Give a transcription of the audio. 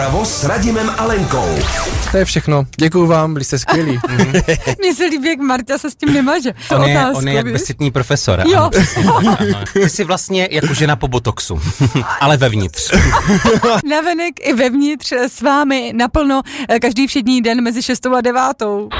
Pravo s Radimem Alenkou. To je všechno. Děkuju vám, byli jste skvělí. Mně se líbí, jak Marta se s tím nemaže. On je jak besitný profesor. Jo. Ano. Ty jsi vlastně jako žena po botoxu, ale vevnitř. Navenek i vevnitř s vámi naplno každý všední den mezi 6. a 9.